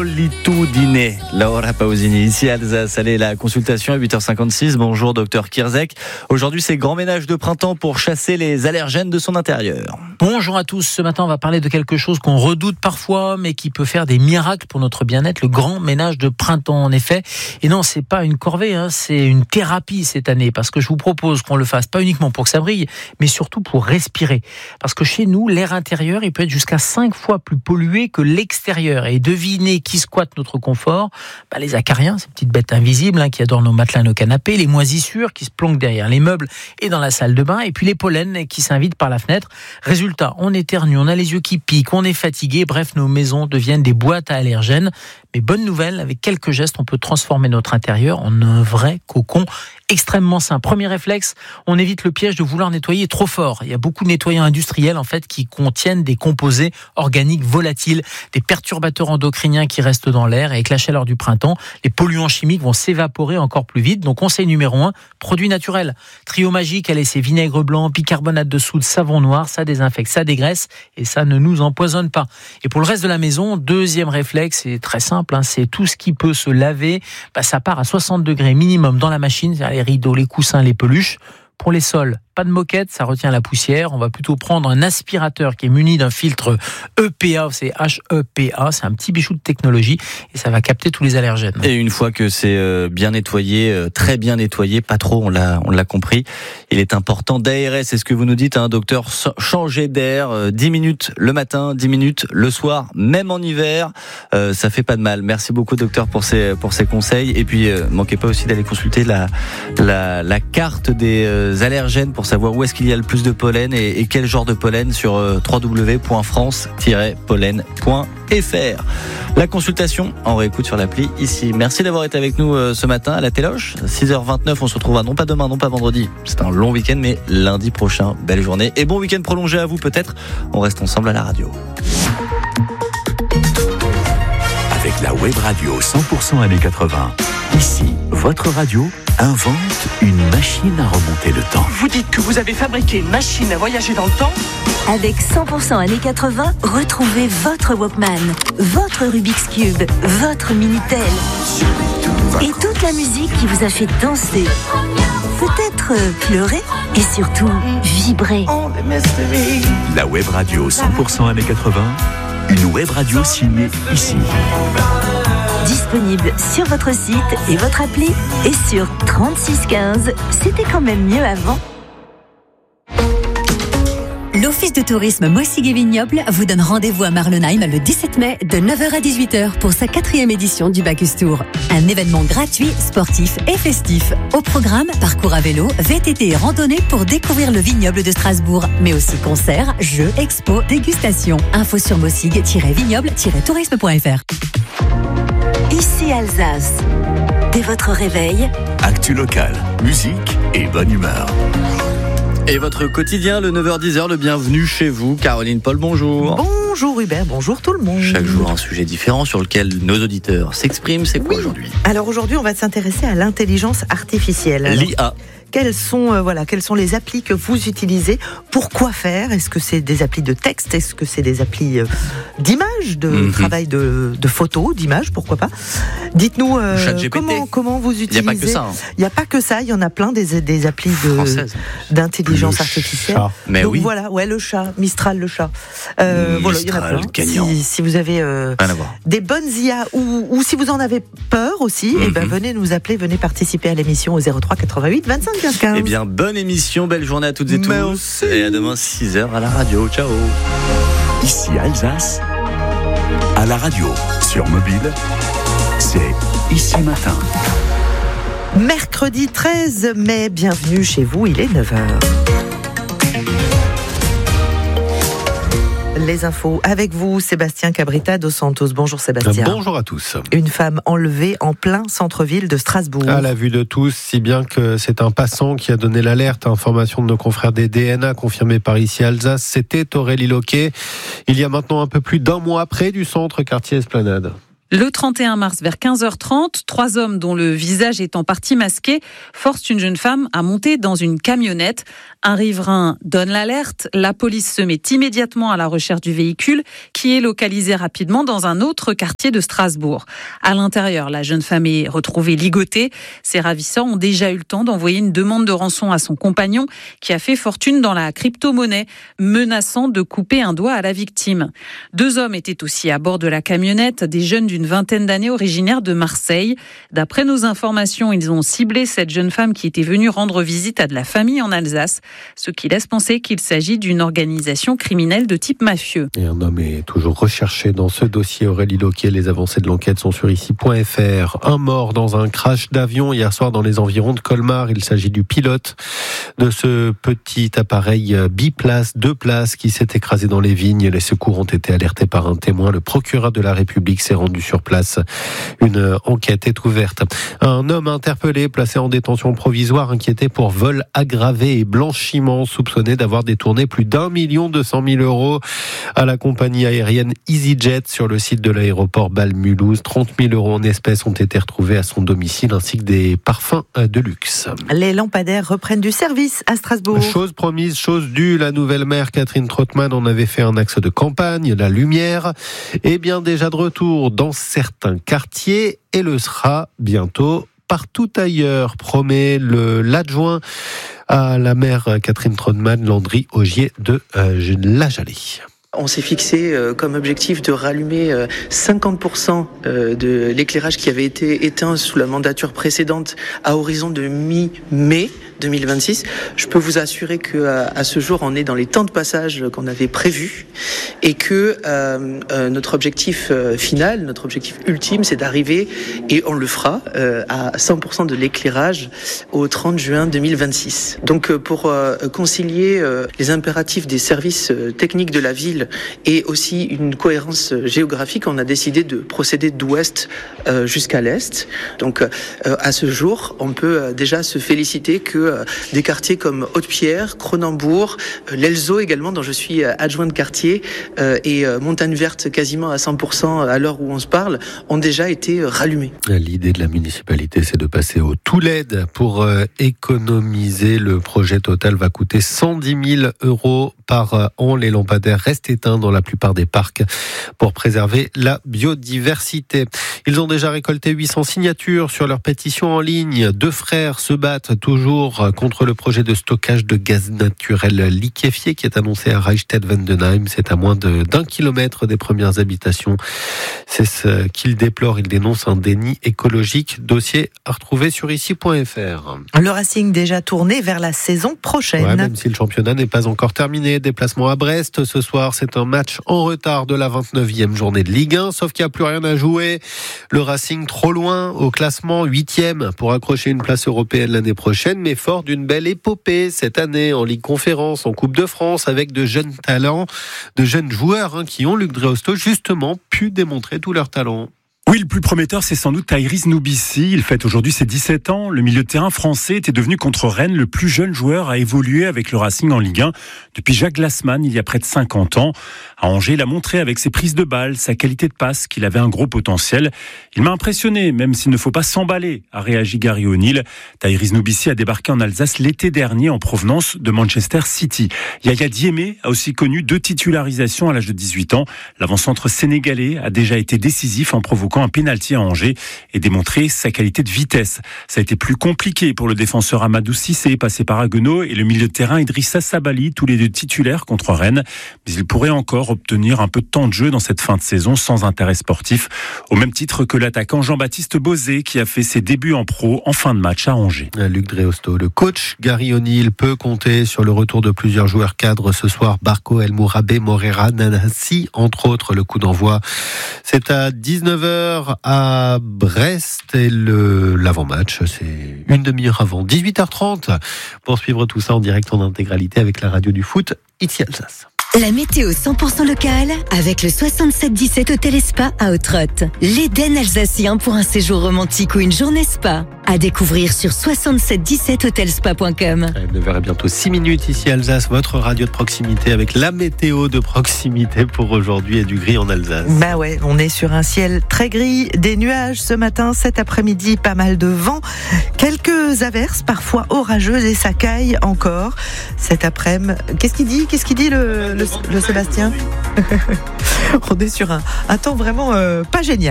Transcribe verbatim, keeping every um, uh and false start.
solitudine. Laura Pausini, ici Alsace. Allez, la consultation à huit heures cinquante-six. Bonjour, docteur Kirzek. Aujourd'hui, c'est grand ménage de printemps pour chasser les allergènes de son intérieur. Bonjour à tous. Ce matin, on va parler de quelque chose qu'on redoute parfois, mais qui peut faire des miracles pour notre bien-être, le grand ménage de printemps, en effet. Et non, c'est pas une corvée, hein, c'est une thérapie cette année, parce que je vous propose qu'on le fasse pas uniquement pour que ça brille, mais surtout pour respirer. Parce que chez nous, l'air intérieur, il peut être jusqu'à cinq fois plus pollué que l'extérieur. Et devinez qui squatte notre confort? Bah, les acariens, ces petites bêtes invisibles hein, qui adorent nos matelas, nos canapés, les moisissures qui se planquent derrière les meubles et dans la salle de bain, et puis les pollens qui s'invitent par la fenêtre. Résultat, on éternue, on a les yeux qui piquent, on est fatigué, bref, nos maisons deviennent des boîtes à allergènes. Mais bonne nouvelle, avec quelques gestes, on peut transformer notre intérieur en un vrai cocon extrêmement sain. Premier réflexe, on évite le piège de vouloir nettoyer trop fort. Il y a beaucoup de nettoyants industriels en fait qui contiennent des composés organiques volatiles, des perturbateurs endocriniens qui restent dans l'air, et avec la chaleur du printemps, les polluants chimiques vont s'évaporer encore plus vite. Donc conseil numéro un, produits naturels. Trio magique, allez, c'est vinaigre blanc, bicarbonate de soude, savon noir, ça désinfecte, ça dégraisse et ça ne nous empoisonne pas. Et pour le reste de la maison, deuxième réflexe, c'est très simple. C'est tout ce qui peut se laver, bah ça part à soixante degrés minimum dans la machine, c'est-à-dire les rideaux, les coussins, les peluches. Pour les sols, pas de moquette, ça retient la poussière. On va plutôt prendre un aspirateur qui est muni d'un filtre E P A, c'est H E P A, c'est un petit bijou de technologie et ça va capter tous les allergènes. Et une fois que c'est bien nettoyé, très bien nettoyé, pas trop, on l'a, on l'a compris, il est important d'aérer, c'est ce que vous nous dites, hein, docteur, changer d'air, dix minutes le matin, dix minutes le soir, même en hiver, euh, ça fait pas de mal. Merci beaucoup, docteur, pour ces, pour ces conseils. Et puis, euh, manquez pas aussi d'aller consulter la, la, la carte des euh, allergènes pour savoir où est-ce qu'il y a le plus de pollen et, et quel genre de pollen sur euh, w w w point france tiret pollen point f r. La consultation en réécoute sur l'appli ici. Merci d'avoir été avec nous euh, ce matin à la Téloche. six heures vingt-neuf, on se retrouvera non pas demain, non pas vendredi. C'est un long week-end, mais lundi prochain. Belle journée et bon week-end prolongé à vous peut-être. On reste ensemble à la radio. Avec la web radio cent pour cent années quatre-vingts. Ici, votre radio invente une machine à remonter le temps. Vous dites que vous avez fabriqué une machine à voyager dans le temps ? Avec cent pour cent années quatre-vingts, retrouvez votre Walkman, votre Rubik's Cube, votre Minitel et toute la musique qui vous a fait danser, peut-être pleurer et surtout vibrer. La web radio cent pour cent années quatre-vingts, une web radio signée ici. Disponible sur votre site et votre appli et sur trente-six quinze. C'était quand même mieux avant. L'Office de tourisme Moissigues-et-Vignobles vous donne rendez-vous à Marlenheim le dix-sept mai de neuf heures à dix-huit heures pour sa quatrième édition du Bacchus Tour. Un événement gratuit, sportif et festif. Au programme, parcours à vélo, V T T et randonnée pour découvrir le vignoble de Strasbourg, mais aussi concerts, jeux, expos, dégustations. Info sur moissigues tiret vignoble tiret tourisme point f r. Ici Alsace. Dès votre réveil, actu locale, musique et bonne humeur. Et votre quotidien, le neuf heures dix, le bienvenue chez vous. Caroline Paul, bonjour. Bonjour Hubert, bonjour tout le monde. Chaque jour un sujet différent sur lequel nos auditeurs s'expriment. C'est quoi oui. aujourd'hui ? Alors aujourd'hui, on va s'intéresser à l'intelligence artificielle. Alors, l'I A. Quelles sont, euh, voilà, quelles sont les applis que vous utilisez? Pour quoi faire? Est-ce que c'est des applis de texte? Est-ce que c'est des applis euh, d'images, de mm-hmm. travail de, de photos, d'images? Pourquoi pas? Dites-nous euh, comment, comment vous utilisez. Il n'y a pas que ça. Hein. Il n'y a pas que ça. Il y en a plein des, des applis de, d'intelligence le artificielle. Chat. Mais Donc oui. voilà, ouais, le chat, Mistral, le chat. Euh, Mistral, voilà, il y en a plein. gagnant. Si, si vous avez euh, des bonnes I A ou, ou si vous en avez peur aussi, mm-hmm. eh ben venez nous appeler, venez participer à l'émission au zéro trois quatre-vingt-huit vingt-cinq quinze quinze. Eh bien, bonne émission, belle journée à toutes et Mais tous. aussi. Et à demain six heures à la radio. Ciao. Ici Alsace, à la radio, sur mobile, c'est Ici Matin. Mercredi treize mai, bienvenue chez vous, il est neuf heures. Les infos avec vous, Sébastien Cabrita dos Santos. Bonjour Sébastien. Bonjour à tous. Une femme enlevée en plein centre-ville de Strasbourg. À la vue de tous, si bien que c'est un passant qui a donné l'alerte. Information de nos confrères des D N A confirmée par Ici Alsace. C'était Aurélie Loquet. Il y a maintenant un peu plus d'un mois près du centre quartier Esplanade. Le trente et un mars, vers quinze heures trente, trois hommes dont le visage est en partie masqué forcent une jeune femme à monter dans une camionnette. Un riverain donne l'alerte. La police se met immédiatement à la recherche du véhicule qui est localisé rapidement dans un autre quartier de Strasbourg. À l'intérieur, la jeune femme est retrouvée ligotée. Ses ravisseurs ont déjà eu le temps d'envoyer une demande de rançon à son compagnon qui a fait fortune dans la crypto-monnaie, menaçant de couper un doigt à la victime. Deux hommes étaient aussi à bord de la camionnette, des jeunes d'une une vingtaine d'années originaires de Marseille. D'après nos informations, ils ont ciblé cette jeune femme qui était venue rendre visite à de la famille en Alsace, ce qui laisse penser qu'il s'agit d'une organisation criminelle de type mafieux. Et un homme est toujours recherché dans ce dossier. Aurélie Loquet, les avancées de l'enquête sont sur ici point f r. Un mort dans un crash d'avion hier soir dans les environs de Colmar. Il s'agit du pilote de ce petit appareil biplace, deux places qui s'est écrasé dans les vignes. Les secours ont été alertés par un témoin. Le procureur de la République s'est rendu sur place. Une enquête est ouverte. Un homme interpellé, placé en détention provisoire, inquiété pour vol aggravé et blanchiment, soupçonné d'avoir détourné plus d'un million deux cent mille euros à la compagnie aérienne EasyJet sur le site de l'aéroport Bâle-Mulhouse. trente mille euros en espèces ont été retrouvés à son domicile ainsi que des parfums de luxe. Les lampadaires reprennent du service à Strasbourg. Chose promise, chose due. La nouvelle maire Catherine Trottmann en avait fait un axe de campagne. La lumière est bien déjà de retour dans certains quartiers et le sera bientôt partout ailleurs, promet le, l'adjoint à la maire Catherine Trottmann, Landry Augier de euh, La Jalée. On s'est fixé comme objectif de rallumer cinquante pour cent de l'éclairage qui avait été éteint sous la mandature précédente à horizon de mi-mai deux mille vingt-six. Je peux vous assurer que à ce jour, on est dans les temps de passage qu'on avait prévus et que euh, notre objectif final, notre objectif ultime, c'est d'arriver, et on le fera, euh, à cent pour cent de l'éclairage au trente juin deux mille vingt-six. Donc pour euh, concilier euh, les impératifs des services techniques de la ville et aussi une cohérence géographique, on a décidé de procéder d'ouest euh, jusqu'à l'est. Donc euh, à ce jour, on peut déjà se féliciter que euh, des quartiers comme Haute-Pierre, Cronenbourg, euh, l'Elzo également, dont je suis adjoint de quartier, euh, et euh, Montagne Verte quasiment à cent pour cent à l'heure où on se parle, ont déjà été rallumés. L'idée de la municipalité, c'est de passer au tout L E D pour euh, économiser. Le projet total va coûter cent dix mille euros par an. Les lampadaires restent éteints dans la plupart des parcs pour préserver la biodiversité. Ils ont déjà récolté huit cents signatures sur leur pétition en ligne. Deux frères se battent toujours contre le projet de stockage de gaz naturel liquéfié qui est annoncé à Reichstätt-Wendenheim. C'est à moins de, d'un kilomètre des premières habitations. C'est ce qu'ils déplorent. Ils dénoncent un déni écologique. Dossier à retrouver sur ici point f r. Le Racing déjà tourné vers la saison prochaine. Ouais, même si le championnat n'est pas encore terminé. Déplacement à Brest ce soir. C'est un match en retard de la vingt-neuvième journée de Ligue un, sauf qu'il n'y a plus rien à jouer. Le Racing trop loin au classement, huitième pour accrocher une place européenne l'année prochaine, mais fort d'une belle épopée cette année en Ligue Conférence, en Coupe de France, avec de jeunes talents, de jeunes joueurs hein, qui ont, Luc Dréosto, justement pu démontrer tout leur talent. Oui, le plus prometteur, c'est sans doute Tyrese Noubissi. Il fête aujourd'hui ses dix-sept ans. Le milieu de terrain français était devenu contre Rennes le plus jeune joueur à évoluer avec le Racing en Ligue un depuis Jacques Glassman il y a près de cinquante ans. À Angers, il a montré avec ses prises de balles, sa qualité de passe, qu'il avait un gros potentiel. Il m'a impressionné, même s'il ne faut pas s'emballer, a réagi Gary O'Neill. Tyrese Noubissi a débarqué en Alsace l'été dernier en provenance de Manchester City. Yaya Diémé a aussi connu deux titularisations à l'âge de dix-huit ans. L'avant-centre sénégalais a déjà été décisif en provoquant un pénalty à Angers et démontrer sa qualité de vitesse. Ça a été plus compliqué pour le défenseur Amadou Cissé, passé par Haguenau, et le milieu de terrain Idrissa Sabali, tous les deux titulaires contre Rennes. Mais il pourrait encore obtenir un peu de temps de jeu dans cette fin de saison sans intérêt sportif, au même titre que l'attaquant Jean-Baptiste Bozé qui a fait ses débuts en pro en fin de match à Angers. Luc Dréosto, le coach Gary O'Neill peut compter sur le retour de plusieurs joueurs cadres ce soir. Barco, El Mourabé, Morera, Nanassi, entre autres. Le coup d'envoi, c'est à dix-neuf heures à Brest et le, l'avant-match, c'est une demi-heure avant, dix-huit heures trente, pour suivre tout ça en direct en intégralité avec la radio du foot, ici Alsace. La météo cent pour cent locale avec le soixante-sept dix-sept Hôtel et Spa à Autrotte. L'Éden alsacien pour un séjour romantique ou une journée spa. À découvrir sur soixante-sept dix-sept hotelspa point com. neuf heures et bientôt six minutes ici Alsace, votre radio de proximité avec la météo de proximité pour aujourd'hui et du gris en Alsace. Bah ouais, on est sur un ciel très gris, des nuages ce matin, cet après-midi, pas mal de vent, quelques averses, parfois orageuses et ça caille encore cet après-midi. Qu'est-ce qu'il dit Qu'est-ce qu'il dit le, le, le Sébastien? On est sur un, un temps vraiment euh, pas génial.